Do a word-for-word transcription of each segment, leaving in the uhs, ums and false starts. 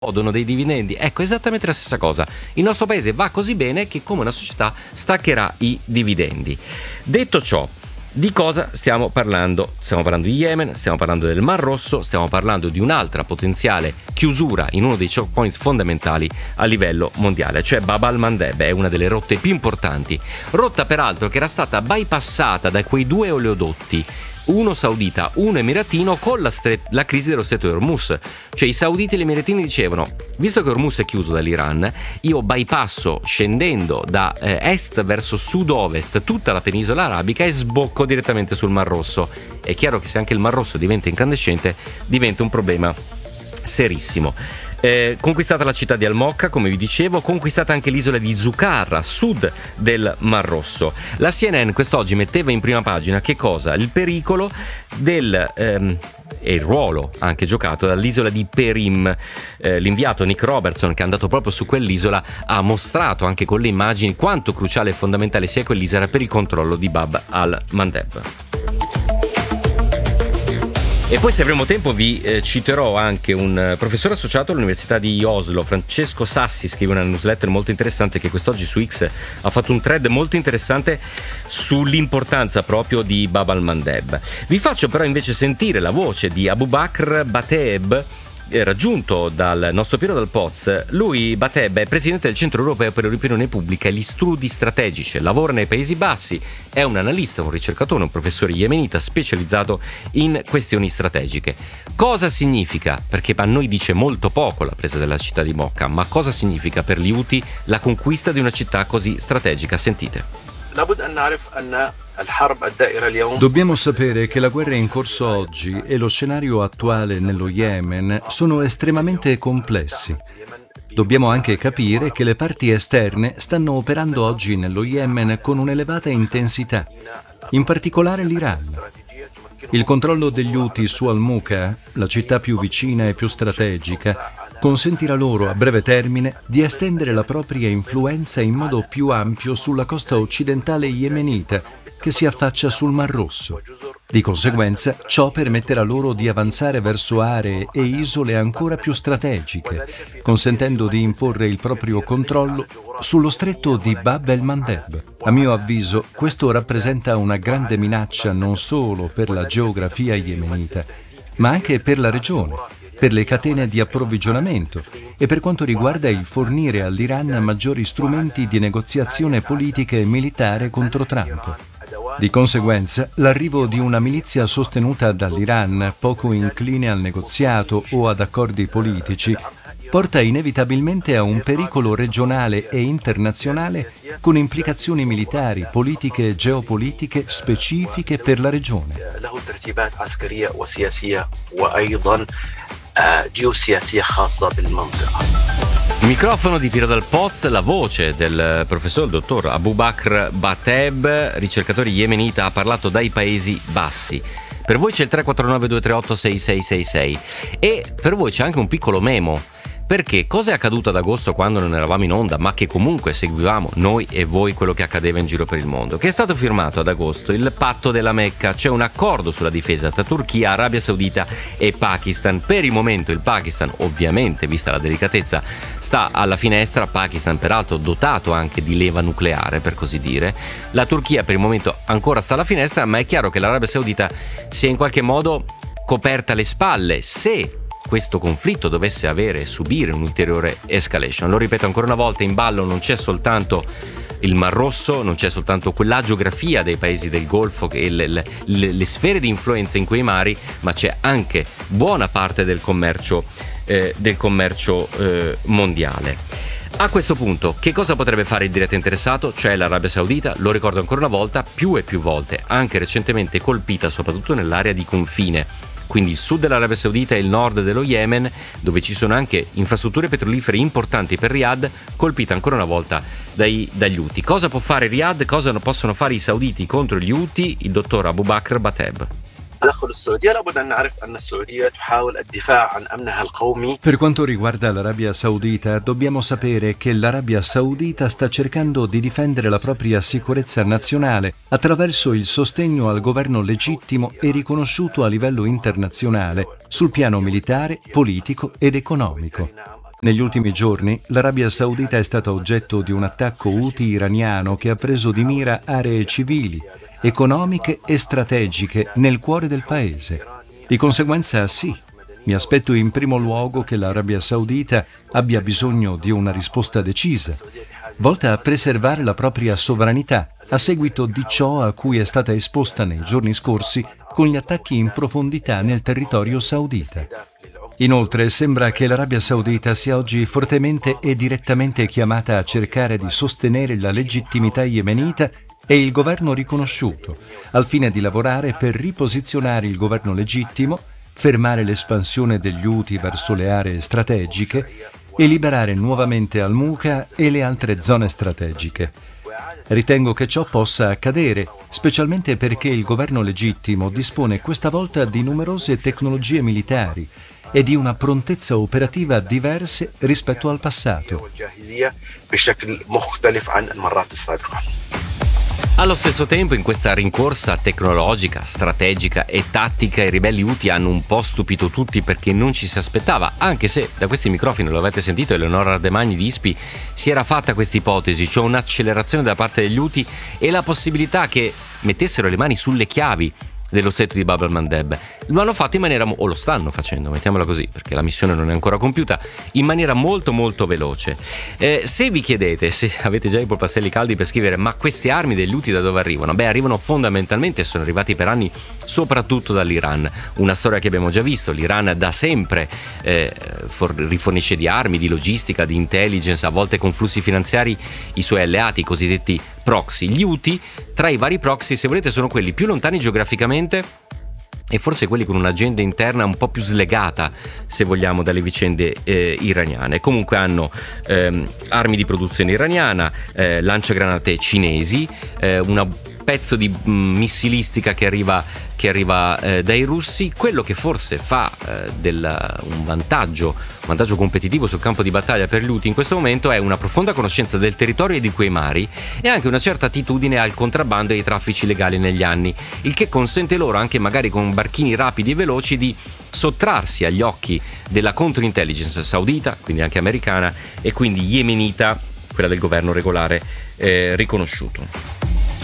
godono dei dividendi. Ecco, esattamente la stessa cosa. Il nostro paese va così bene che come una società staccherà i dividendi. Detto ciò, di cosa stiamo parlando? Stiamo parlando di Yemen, stiamo parlando del Mar Rosso, stiamo parlando di un'altra potenziale chiusura in uno dei choke points fondamentali a livello mondiale, cioè Bab al-Mandeb. È una delle rotte più importanti, rotta peraltro che era stata bypassata da quei due oleodotti, uno saudita, uno emiratino, con la, stre- la crisi dello stretto di Hormuz. Cioè i sauditi e gli emiratini dicevano: visto che Hormuz è chiuso dall'Iran, io bypasso scendendo da eh, est verso sud-ovest tutta la penisola arabica e sbocco direttamente sul Mar Rosso. È chiaro che se anche il Mar Rosso diventa incandescente, diventa un problema serissimo. Eh, conquistata la città di Al-Mokka, come vi dicevo, conquistata anche l'isola di Zucarra a sud del Mar Rosso. La C N N quest'oggi metteva in prima pagina che cosa? Il pericolo del ehm, e il ruolo anche giocato dall'isola di Perim. Eh, l'inviato Nick Robertson, che è andato proprio su quell'isola, ha mostrato anche con le immagini quanto cruciale e fondamentale sia quell'isola per il controllo di Bab al-Mandeb. E poi, se avremo tempo, vi eh, citerò anche un eh, professore associato all'Università di Oslo, Francesco Sassi, scrive una newsletter molto interessante che quest'oggi su X ha fatto un thread molto interessante sull'importanza proprio di Bab al-Mandeb. Vi faccio però invece sentire la voce di Abubakr Bateeb, raggiunto dal nostro Piero Dal Poz. Lui, Bateeb, è presidente del Centro Europeo per l'Opinione Pubblica e gli Studi Strategici, lavora nei Paesi Bassi, è un analista, un ricercatore, un professore yemenita specializzato in questioni strategiche. Cosa significa? Perché a noi dice molto poco la presa della città di Mokka, ma cosa significa per gli Houthi la conquista di una città così strategica? Sentite. Dobbiamo sapere che la guerra in corso oggi e lo scenario attuale nello Yemen sono estremamente complessi. Dobbiamo anche capire che le parti esterne stanno operando oggi nello Yemen con un'elevata intensità, in particolare l'Iran. Il controllo degli Houthi su Al-Mukha, la città più vicina e più strategica, consentirà loro a breve termine di estendere la propria influenza in modo più ampio sulla costa occidentale yemenita, che si affaccia sul Mar Rosso. Di conseguenza, ciò permetterà loro di avanzare verso aree e isole ancora più strategiche, consentendo di imporre il proprio controllo sullo stretto di Bab el-Mandeb. A mio avviso, questo rappresenta una grande minaccia non solo per la geografia yemenita, ma anche per la regione, per le catene di approvvigionamento e per quanto riguarda il fornire all'Iran maggiori strumenti di negoziazione politica e militare contro Trump. Di conseguenza, l'arrivo di una milizia sostenuta dall'Iran, poco incline al negoziato o ad accordi politici, porta inevitabilmente a un pericolo regionale e internazionale con implicazioni militari, politiche e geopolitiche specifiche per la regione. Il microfono di Piero Dal Poz, la voce del professor il dottor Abubakr Bateeb, ricercatore yemenita, ha parlato dai Paesi Bassi. Per voi c'è il tre quattro nove due tre otto sei sei sei sei e per voi c'è anche un piccolo memo. Perché cosa è accaduto ad agosto quando non eravamo in onda, ma che comunque seguivamo noi e voi quello che accadeva in giro per il mondo? Che è stato firmato ad agosto il patto della Mecca, cioè un accordo sulla difesa tra Turchia, Arabia Saudita e Pakistan. Per il momento il Pakistan, ovviamente, vista la delicatezza, sta alla finestra. Pakistan peraltro dotato anche di leva nucleare, per così dire. La Turchia per il momento ancora sta alla finestra, ma è chiaro che l'Arabia Saudita si è in qualche modo coperta le spalle se questo conflitto dovesse avere e subire un'ulteriore escalation. Lo ripeto ancora una volta, in ballo non c'è soltanto il Mar Rosso, non c'è soltanto quella geografia dei paesi del Golfo e le, le, le sfere di influenza in quei mari, ma c'è anche buona parte del commercio, eh, del commercio eh, mondiale. A questo punto, che cosa potrebbe fare il diretto interessato, cioè l'Arabia Saudita? Lo ricordo ancora una volta, più e più volte, anche recentemente colpita soprattutto nell'area di confine, quindi il sud dell'Arabia Saudita e il nord dello Yemen, dove ci sono anche infrastrutture petrolifere importanti per Riyadh, colpita ancora una volta dai, dagli Houthi. Cosa può fare Riyadh? Cosa possono fare i sauditi contro gli Houthi? Il dottor Abubakr Bateeb. Per quanto riguarda l'Arabia Saudita, dobbiamo sapere che l'Arabia Saudita sta cercando di difendere la propria sicurezza nazionale attraverso il sostegno al governo legittimo e riconosciuto a livello internazionale sul piano militare, politico ed economico. Negli ultimi giorni l'Arabia Saudita è stata oggetto di un attacco Houthi iraniano che ha preso di mira aree civili, economiche e strategiche nel cuore del paese. Di conseguenza, sì, mi aspetto in primo luogo che l'Arabia Saudita abbia bisogno di una risposta decisa, volta a preservare la propria sovranità a seguito di ciò a cui è stata esposta nei giorni scorsi con gli attacchi in profondità nel territorio saudita. Inoltre sembra che l'Arabia Saudita sia oggi fortemente e direttamente chiamata a cercare di sostenere la legittimità yemenita e il governo riconosciuto, al fine di lavorare per riposizionare il governo legittimo, fermare l'espansione degli Houthi verso le aree strategiche e liberare nuovamente Al-Muqa e le altre zone strategiche. Ritengo che ciò possa accadere, specialmente perché il governo legittimo dispone questa volta di numerose tecnologie militari e di una prontezza operativa diverse rispetto al passato. Allo stesso tempo, in questa rincorsa tecnologica, strategica e tattica, i ribelli Houthi hanno un po' stupito tutti perché non ci si aspettava, anche se da questi microfoni, lo avete sentito, Eleonora Ardemagni di Ispi si era fatta questa ipotesi, cioè un'accelerazione da parte degli Houthi e la possibilità che mettessero le mani sulle chiavi dello stretto di Bab el-Mandeb. Lo hanno fatto in maniera, o lo stanno facendo, mettiamola così, perché la missione non è ancora compiuta, in maniera molto molto veloce. Eh, se vi chiedete, se avete già i polpastrelli caldi per scrivere, ma queste armi degli Houthi da dove arrivano? Beh, arrivano fondamentalmente, sono arrivati per anni soprattutto dall'Iran. Una storia che abbiamo già visto, l'Iran da sempre eh, for- rifornisce di armi, di logistica, di intelligence, a volte con flussi finanziari, i suoi alleati, i cosiddetti proxy. Gli Houthi, tra i vari proxy, se volete, sono quelli più lontani geograficamente e forse quelli con un'agenda interna un po' più slegata, se vogliamo, dalle vicende eh, iraniane. Comunque hanno ehm, armi di produzione iraniana, eh, lanciagranate cinesi, eh, una pezzo di mh, missilistica che arriva, che arriva eh, dai russi. Quello che forse fa eh, del, un vantaggio un vantaggio competitivo sul campo di battaglia per gli Houthi in questo momento è una profonda conoscenza del territorio e di quei mari e anche una certa attitudine al contrabbando e ai traffici legali negli anni, il che consente loro, anche magari con barchini rapidi e veloci, di sottrarsi agli occhi della counterintelligence saudita, quindi anche americana, e quindi yemenita, quella del governo regolare eh, riconosciuto.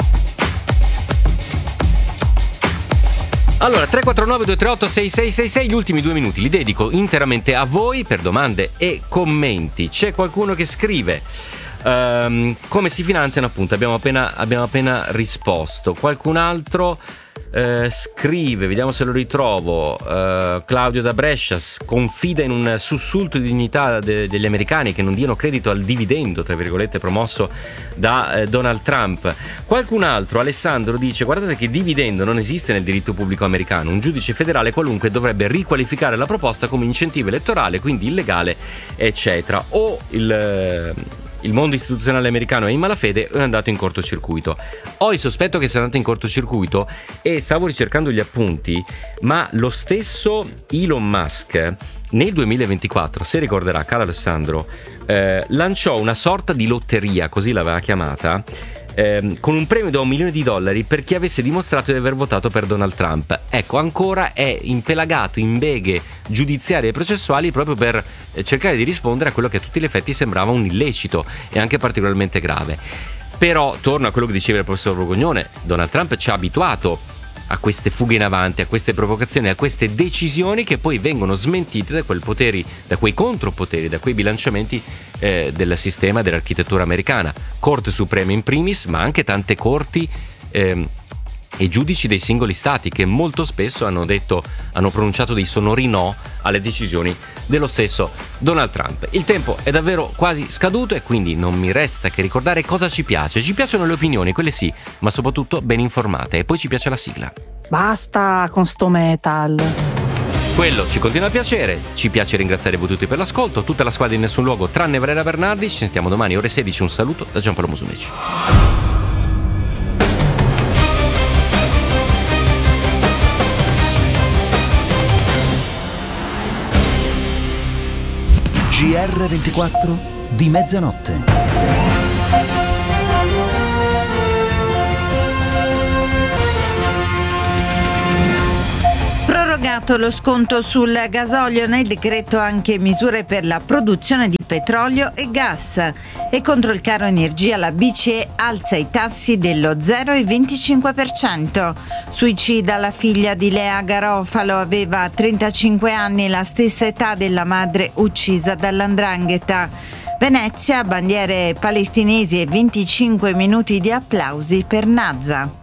Allora, tre quattro nove due tre otto sei sei sei sei, gli ultimi due minuti li dedico interamente a voi per domande e commenti. C'è qualcuno che scrive um, come si finanziano, appunto, abbiamo appena, abbiamo appena risposto. Qualcun altro uh, scrive, vediamo se lo ritrovo, uh, Claudio da Brescia confida in un sussulto di dignità de- degli americani che non diano credito al dividendo, tra virgolette, promosso da eh, Donald Trump. Qualcun altro, Alessandro, dice: guardate che dividendo non esiste nel diritto pubblico americano, un giudice federale qualunque dovrebbe riqualificare la proposta come incentivo elettorale, quindi illegale, eccetera. O il, il mondo istituzionale americano è in malafede o è andato in cortocircuito. Ho il sospetto che sia andato in cortocircuito e stavo ricercando gli appunti, ma lo stesso Elon Musk nel duemilaventiquattro, se ricorderà, caro Alessandro, eh, lanciò una sorta di lotteria, così l'aveva chiamata, eh, con un premio da un milione di dollari per chi avesse dimostrato di aver votato per Donald Trump. Ecco, ancora è impelagato in beghe giudiziarie e processuali proprio per eh, cercare di rispondere a quello che a tutti gli effetti sembrava un illecito e anche particolarmente grave. Però, torno a quello che diceva il professor Borgognone, Donald Trump ci ha abituato a queste fughe in avanti, a queste provocazioni, a queste decisioni che poi vengono smentite da quei poteri, da quei contropoteri, da quei bilanciamenti eh, del sistema dell'architettura americana. Corte Suprema in primis, ma anche tante corti eh, e giudici dei singoli stati che molto spesso hanno detto, hanno pronunciato dei sonori no alle decisioni dello stesso Donald Trump. Il tempo è davvero quasi scaduto e quindi non mi resta che ricordare cosa ci piace. Ci piacciono le opinioni, quelle sì, ma soprattutto ben informate, e poi ci piace la sigla. Basta con sto metal. Quello ci continua a piacere, ci piace ringraziare voi tutti per l'ascolto, tutta la squadra in Nessun Luogo tranne Valeria Bernardi. Ci sentiamo domani ore sedici, un saluto da Giampaolo Musumeci. G R ventiquattro di mezzanotte. Prorogato lo sconto sul gasolio, nel decreto anche misure per la produzione di petrolio e gas. E contro il caro energia la B C E alza i tassi dello zero virgola venticinque per cento. Suicida la figlia di Lea Garofalo, aveva trentacinque anni, la stessa età della madre uccisa dall'Andrangheta. Venezia, bandiere palestinesi e venticinque minuti di applausi per Nazza.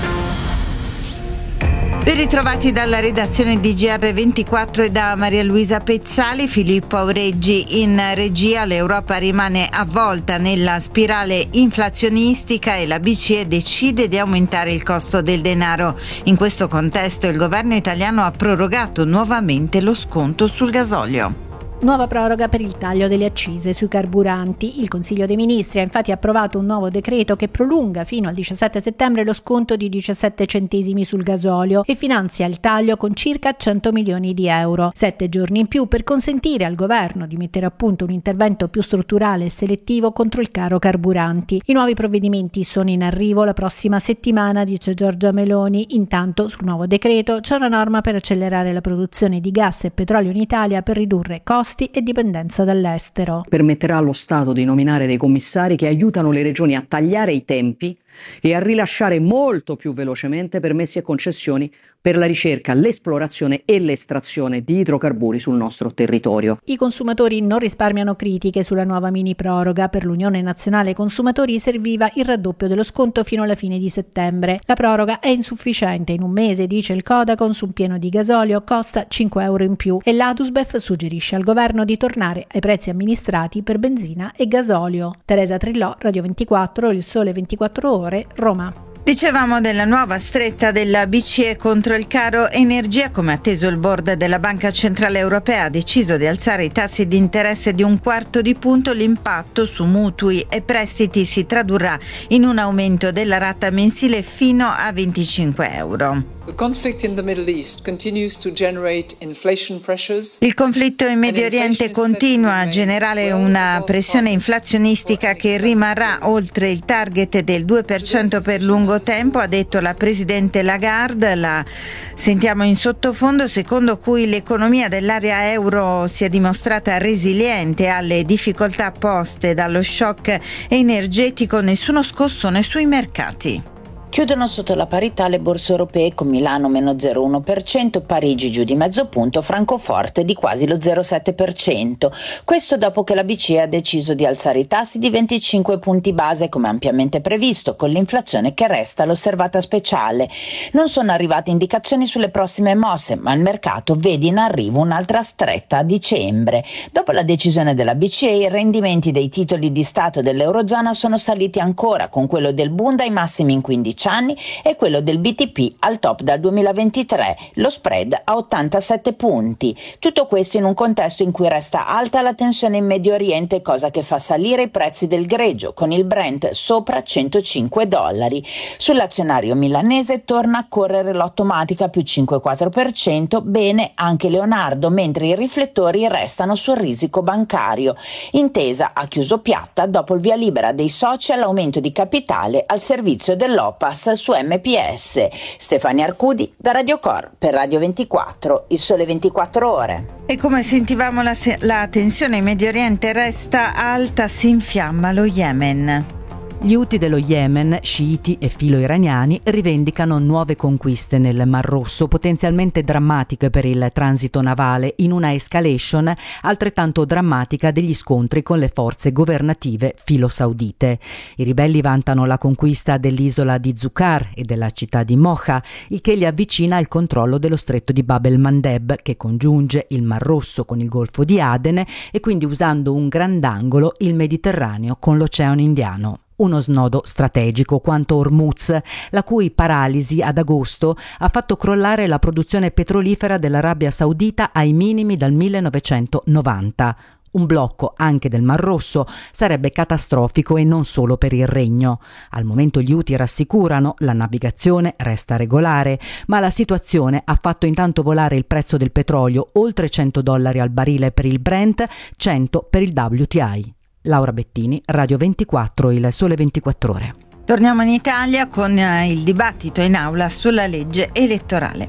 Ben ritrovati dalla redazione di G R ventiquattro e da Maria Luisa Pezzali. Filippo Aureggi in regia. L'Europa rimane avvolta nella spirale inflazionistica e la B C E decide di aumentare il costo del denaro. In questo contesto il governo italiano ha prorogato nuovamente lo sconto sul gasolio. Nuova proroga per il taglio delle accise sui carburanti. Il Consiglio dei Ministri ha infatti approvato un nuovo decreto che prolunga fino al diciassette settembre lo sconto di diciassette centesimi sul gasolio e finanzia il taglio con circa cento milioni di euro. Sette giorni in più per consentire al governo di mettere a punto un intervento più strutturale e selettivo contro il caro carburanti. I nuovi provvedimenti sono in arrivo la prossima settimana, dice Giorgia Meloni. Intanto sul nuovo decreto c'è una norma per accelerare la produzione di gas e petrolio in Italia per ridurre costi e dipendenza dall'estero. Permetterà allo Stato di nominare dei commissari che aiutano le regioni a tagliare i tempi e a rilasciare molto più velocemente permessi e concessioni per la ricerca, l'esplorazione e l'estrazione di idrocarburi sul nostro territorio. I consumatori non risparmiano critiche sulla nuova mini proroga. Per l'Unione Nazionale Consumatori serviva il raddoppio dello sconto fino alla fine di settembre. La proroga è insufficiente. In un mese, dice il Codacons, su un pieno di gasolio costa cinque euro in più e l'Adusbef suggerisce al governo di tornare ai prezzi amministrati per benzina e gasolio. Teresa Trillò, Radio ventiquattro, Il Sole ventiquattro Ore, Roma. Dicevamo della nuova stretta della B C E contro il caro energia. Come atteso, il board della Banca Centrale Europea ha deciso di alzare i tassi di interesse di un quarto di punto. L'impatto su mutui e prestiti si tradurrà in un aumento della rata mensile fino a venticinque euro. The conflict in the Middle East continues to generate inflation pressures. Il conflitto in Medio Oriente continua a generare una pressione inflazionistica che rimarrà oltre il target del due per cento per lungo tempo, ha detto la Presidente Lagarde. La sentiamo in sottofondo, secondo cui l'economia dell'area euro si è dimostrata resiliente alle difficoltà poste dallo shock energetico. Nessuno scossone sui mercati. Chiudono sotto la parità le borse europee, con Milano meno zero virgola uno per cento, Parigi giù di mezzo punto, Francoforte di quasi lo zero virgola sette per cento. Questo dopo che la B C E ha deciso di alzare i tassi di venticinque punti base come ampiamente previsto, con l'inflazione che resta l'osservata speciale. Non sono arrivate indicazioni sulle prossime mosse, ma il mercato vede in arrivo un'altra stretta a dicembre. Dopo la decisione della B C E, i rendimenti dei titoli di Stato dell'Eurozona sono saliti ancora, con quello del Bund ai massimi in quindici anni e quello del B T P al top dal duemilaventitré, lo spread a ottantasette punti. Tutto questo in un contesto in cui resta alta la tensione in Medio Oriente, cosa che fa salire i prezzi del greggio, con il Brent sopra centocinque dollari. Sull'azionario milanese torna a correre l'Automatica più cinque virgola quattro per cento, bene anche Leonardo, mentre i riflettori restano sul risico bancario. Intesa ha chiuso piatta dopo il via libera dei soci all'aumento di capitale al servizio dell'O P A S su M P S. Stefania Arcudi da Radio Cor per Radio ventiquattro, Il Sole ventiquattro Ore. E come sentivamo, la, se- la tensione in Medio Oriente resta alta, si infiamma lo Yemen. Gli Houthi dello Yemen, sciiti e filo-iraniani, rivendicano nuove conquiste nel Mar Rosso, potenzialmente drammatiche per il transito navale, in una escalation altrettanto drammatica degli scontri con le forze governative filo-saudite. I ribelli vantano la conquista dell'isola di Zucar e della città di Mocha, il che li avvicina al controllo dello stretto di Bab el-Mandeb, che congiunge il Mar Rosso con il Golfo di Aden e quindi, usando un grandangolo, il Mediterraneo con l'Oceano Indiano. Uno snodo strategico quanto Hormuz, la cui paralisi ad agosto ha fatto crollare la produzione petrolifera dell'Arabia Saudita ai minimi dal millenovecentonovanta. Un blocco anche del Mar Rosso sarebbe catastrofico e non solo per il regno. Al momento gli Houthi rassicurano, la navigazione resta regolare, ma la situazione ha fatto intanto volare il prezzo del petrolio oltre cento dollari al barile per il Brent, cento per il W T I. Laura Bettini, Radio ventiquattro, Il Sole ventiquattro Ore. Torniamo in Italia con il dibattito in aula sulla legge elettorale.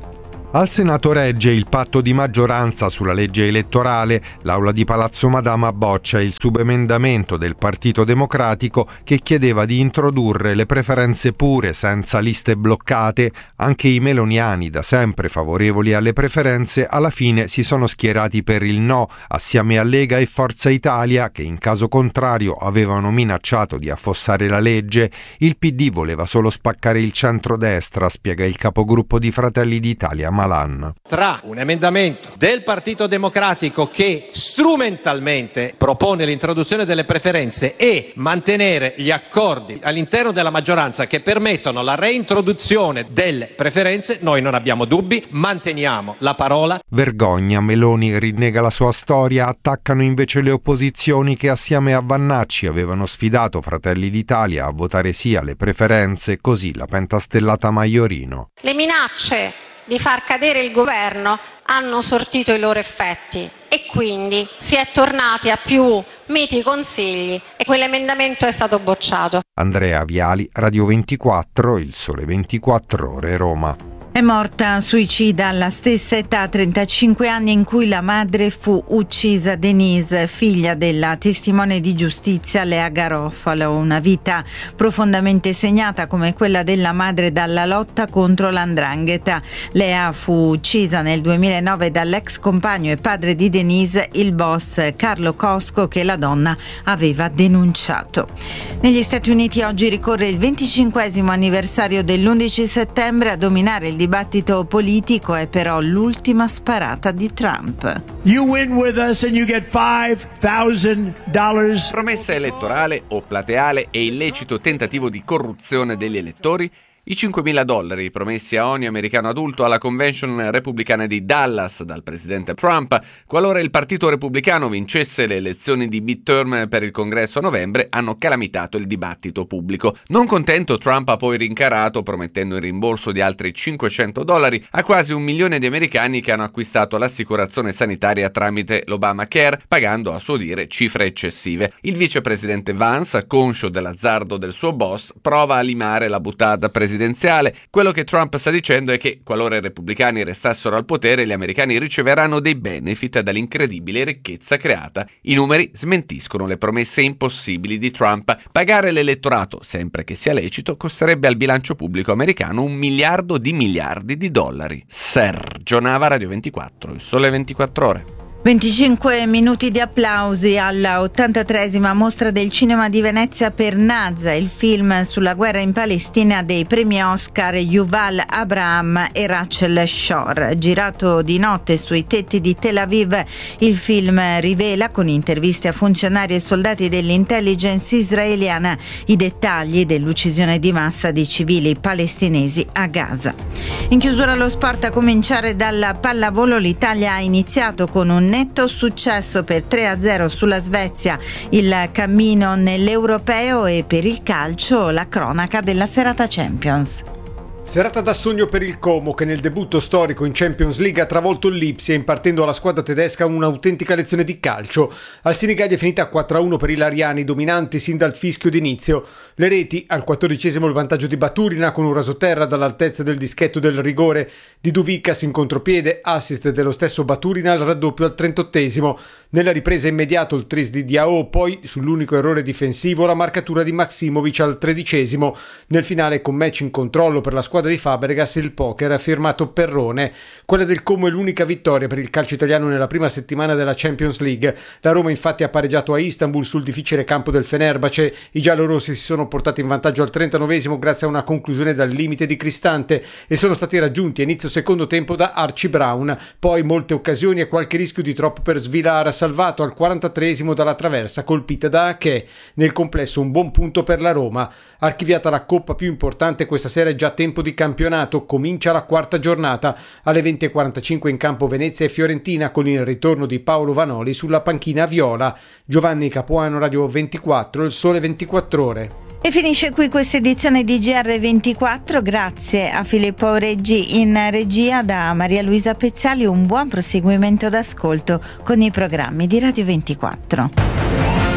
Al Senato regge il patto di maggioranza sulla legge elettorale. L'Aula di Palazzo Madama boccia il subemendamento del Partito Democratico che chiedeva di introdurre le preferenze pure senza liste bloccate. Anche i meloniani, da sempre favorevoli alle preferenze, alla fine si sono schierati per il no, assieme a Lega e Forza Italia, che in caso contrario avevano minacciato di affossare la legge. Il P D voleva solo spaccare il centrodestra, spiega il capogruppo di Fratelli d'Italia Malan. Tra un emendamento del Partito Democratico che strumentalmente propone l'introduzione delle preferenze e mantenere gli accordi all'interno della maggioranza che permettono la reintroduzione delle preferenze, noi non abbiamo dubbi, manteniamo la parola. Vergogna, Meloni rinnega la sua storia, attaccano invece le opposizioni che assieme a Vannacci avevano sfidato Fratelli d'Italia a votare sì alle preferenze, così la pentastellata Maiorino. Le minacce di far cadere il governo hanno sortito i loro effetti e quindi si è tornati a più miti consigli e quell'emendamento è stato bocciato. Andrea Viali, Radio ventiquattro, Il Sole ventiquattro Ore, Roma. È morta suicida alla stessa età, trentacinque anni, in cui la madre fu uccisa. Denise, figlia della testimone di giustizia Lea Garofalo, una vita profondamente segnata come quella della madre dalla lotta contro l'andrangheta. Lea fu uccisa nel duemilanove dall'ex compagno e padre di Denise, il boss Carlo Cosco, che la donna aveva denunciato. Negli Stati Uniti oggi ricorre il venticinquesimo anniversario dell'undici settembre. A dominare il dibattito politico è però l'ultima sparata di Trump. You win with us and you get five thousand dollars. Promessa elettorale o plateale e illecito tentativo di corruzione degli elettori. I cinquemila dollari promessi a ogni americano adulto alla convention repubblicana di Dallas dal presidente Trump, qualora il partito repubblicano vincesse le elezioni di midterm per il congresso a novembre, hanno calamitato il dibattito pubblico. Non contento, Trump ha poi rincarato promettendo il rimborso di altri cinquecento dollari a quasi un milione di americani che hanno acquistato l'assicurazione sanitaria tramite l'Obamacare, pagando a suo dire cifre eccessive. Il vicepresidente Vance, conscio dell'azzardo del suo boss, prova a limare la boutade presidenziale. Quello che Trump sta dicendo è che, qualora i repubblicani restassero al potere, gli americani riceveranno dei benefit dall'incredibile ricchezza creata. I numeri smentiscono le promesse impossibili di Trump. Pagare l'elettorato, sempre che sia lecito, costerebbe al bilancio pubblico americano un miliardo di miliardi di dollari. Sergio Nava, Radio ventiquattro, Il Sole ventiquattro Ore. venticinque minuti di applausi alla ottantatreesima mostra del cinema di Venezia per Nazha, il film sulla guerra in Palestina dei premi Oscar Yuval Abraham e Rachel Shore. Girato di notte sui tetti di Tel Aviv, il film rivela, con interviste a funzionari e soldati dell'intelligence israeliana, i dettagli dell'uccisione di massa di civili palestinesi a Gaza. In chiusura allo sport, a cominciare dalla pallavolo, l'Italia ha iniziato con un netto successo per tre a zero sulla Svezia, il cammino nell'europeo, e per il calcio la cronaca della serata Champions. Serata da sogno per il Como, che nel debutto storico in Champions League ha travolto il Lipsia, impartendo alla squadra tedesca un'autentica lezione di calcio. Al Senigallia è finita quattro a uno per i lariani, dominanti sin dal fischio d'inizio. Le reti: al quattordicesimo il vantaggio di Baturina con un rasoterra dall'altezza del dischetto del rigore, di Duvicas in contropiede, assist dello stesso Baturina al raddoppio al trentottesimo. Nella ripresa immediato il tris di Diao, poi sull'unico errore difensivo la marcatura di Maksimovic al tredicesimo. Nel finale, con match in controllo per la squadra di Fabregas, il poker ha firmato Perrone. Quella del Como è l'unica vittoria per il calcio italiano nella prima settimana della Champions League. La Roma infatti ha pareggiato a Istanbul sul difficile campo del Fenerbahce. I giallorossi si sono portati in vantaggio al trentanovesimo grazie a una conclusione dal limite di Cristante e sono stati raggiunti a inizio secondo tempo da Archie Brown. Poi molte occasioni e qualche rischio di troppo per Svilar, salvato al quarantatreesimo dalla traversa colpita da Ache. Nel complesso un buon punto per la Roma. Archiviata la coppa più importante, questa sera è già tempo di campionato. Comincia la quarta giornata. Alle venti e quarantacinque in campo Venezia e Fiorentina, con il ritorno di Paolo Vanoli sulla panchina viola. Giovanni Capuano, Radio ventiquattro, Il Sole ventiquattro Ore. E finisce qui questa edizione di G R ventiquattro. Grazie a Filippo Reggi in regia, da Maria Luisa Pezzali un buon proseguimento d'ascolto con i programmi di Radio ventiquattro.